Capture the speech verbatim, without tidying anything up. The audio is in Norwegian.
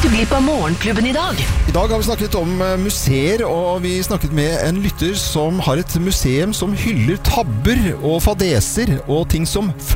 glipp av Morgenklubben i dag? I dag har vi snakket om museer, og vi snakket med en lytter som har et museum som hyller tabber og fadeser og ting som